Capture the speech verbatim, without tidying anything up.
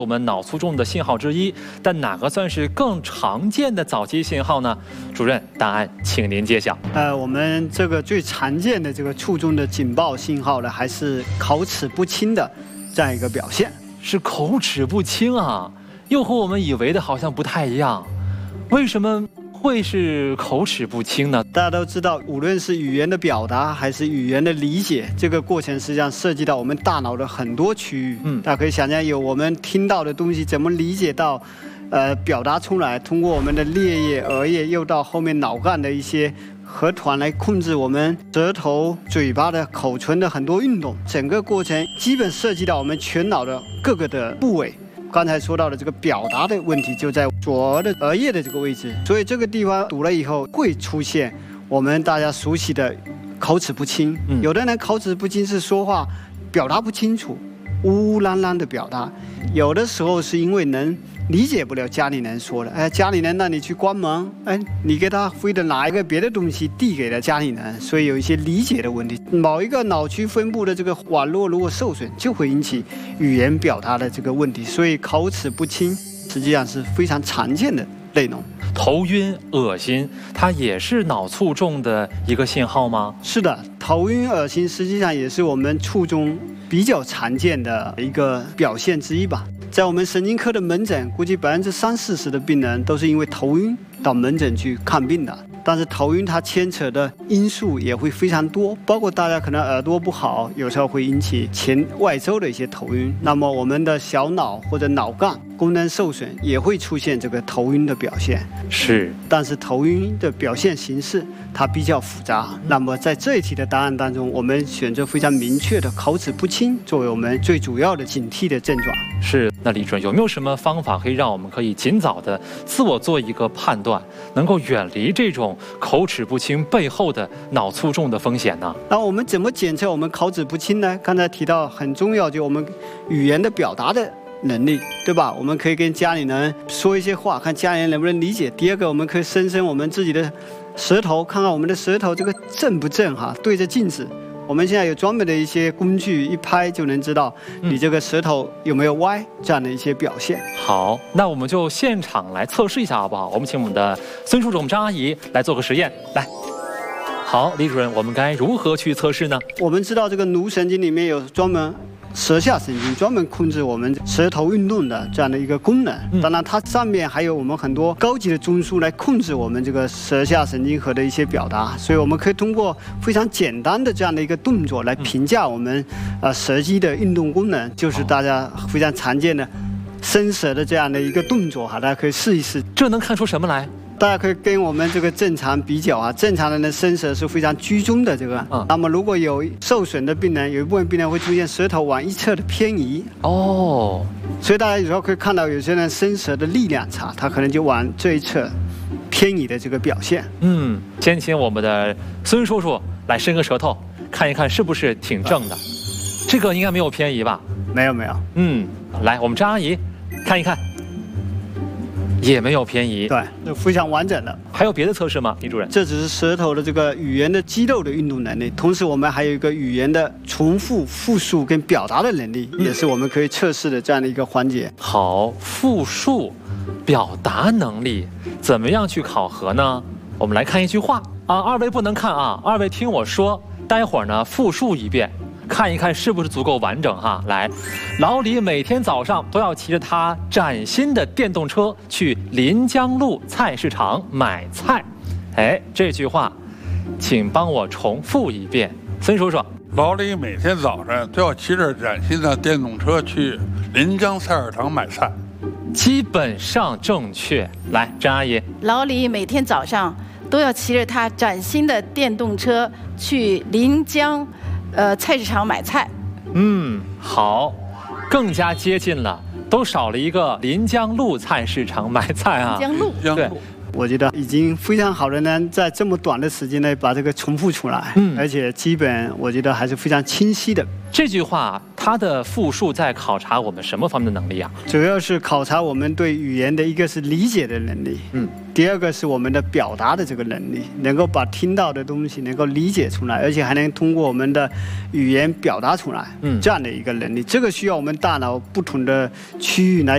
我们脑卒中的信号之一，但哪个算是更常见的早期信号呢？主任，答案请您揭晓。 呃，我们这个最常见的这个卒中的警报信号呢，还是口齿不清的这样一个表现。 是口齿不清啊，又和我们以为的好像不太一样。为什么会是口齿不清呢？ 大家都知道，无论是语言的表达还是语言的理解，这个过程实际上涉及到我们大脑的很多区域。嗯，大家可以想象，有我们听到的东西怎么理解到，呃，表达出来，通过我们的颞叶、额叶，又到后面脑干的一些核团来控制我们舌头、嘴巴的口唇的很多运动。整个过程基本涉及到我们全脑的各个的部位。刚才说到的这个表达的问题就在左额的额叶的这个位置，所以这个地方堵了以后会出现我们大家熟悉的口齿不清。嗯、有的人口齿不清是说话表达不清楚，呜呜囔囔的表达；有的时候是因为能理解不了家里人说的，哎，家里人让你去关门，哎，你给他非得拿一个别的东西递给了家里人，所以有一些理解的问题。某一个脑区分布的这个网络如果受损，就会引起语言表达的这个问题，所以口齿不清实际上是非常常见的内容。 头晕、恶心，它也是脑卒中的一个信号吗？ 是的，头晕、恶心实际上也是我们卒中比较常见的一个表现之一吧。在我们神经科的门诊，估计百分之三四十的病人都是因为头晕到门诊去看病的。但是头晕它牵扯的因素也会非常多，包括大家可能耳朵不好，有时候会引起前外周的一些头晕。那么我们的小脑或者脑干功能受损也会出现这个头晕的表现。 是， 但是头晕的表现形式它比较复杂。那么在这一题的答案当中，我们选择非常明确的口齿不清作为我们最主要的警惕的症状。 是，那李主任有没有什么方法可以让我们可以尽早的自我做一个判断，能够远离这种口齿不清背后的脑卒中的风险呢？ 那我们怎么检测我们口齿不清呢？刚才提到很重要，就我们语言的表达的能力，对吧？我们可以跟家里人说一些话，看家里人能不能理解。第二个，我们可以伸伸我们自己的舌头，看看我们的舌头这个正不正哈，对着镜子。我们现在有专门的一些工具，一拍就能知道你这个舌头有没有歪，这样的一些表现。 好，那我们就现场来测试一下好不好？我们请我们的孙叔叔、我们张阿姨来做个实验。来，好，李主任，我们该如何去测试呢？ 我们知道这个颅神经里面有专门舌下神经，专门控制我们舌头运动的这样的一个功能。当然，它上面还有我们很多高级的中枢来控制我们这个舌下神经核的一些表达。所以，我们可以通过非常简单的这样的一个动作来评价我们呃舌肌的运动功能，就是大家非常常见的伸舌的这样的一个动作哈，大家可以试一试。 这能看出什么来？ 大家可以跟我们这个正常比较啊，正常人的伸舌是非常居中的这个。嗯。那么如果有受损的病人，有一部分病人会出现舌头往一侧的偏移。哦。所以大家有时候可以看到，有些人伸舌的力量差，他可能就往这一侧偏移的这个表现。嗯。 先请我们的孙叔叔来伸个舌头，看一看是不是挺正的。这个应该没有偏移吧？ 没有没有。 嗯。来，我们张阿姨看一看。也没有偏移， 对，非常完整的。 还有别的测试吗，李主任？ 这只是舌头的这个语言的肌肉的运动能力，同时我们还有一个语言的重复、复述跟表达的能力，嗯、也是我们可以测试的这样的一个环节。 好，复述、表达能力怎么样去考核呢？我们来看一句话啊，二位不能看啊，二位听我说，待会儿呢复述一遍。看一看是不是足够完整哈？来，老李每天早上都要骑着他崭新的电动车去临江路菜市场买菜。哎，这句话，请帮我重复一遍，孙叔叔。 老李每天早上都要骑着崭新的电动车去临江菜市场买菜。 基本上正确。来，张阿姨。 老李每天早上都要骑着他崭新的电动车去临江。呃，菜市场买菜。 嗯，好，更加接近了，都少了一个临江路菜市场买菜啊。 临江路， 对， 我觉得已经非常好的呢，在这么短的时间内把这个重复出来，嗯，而且基本我觉得还是非常清晰的。 这句话它的复述在考察我们什么方面的能力啊？ 主要是考察我们对语言的一个是理解的能力，嗯，第二个是我们的表达的这个能力，能够把听到的东西能够理解出来，而且还能通过我们的语言表达出来，嗯，这样的一个能力，这个需要我们大脑不同的区域来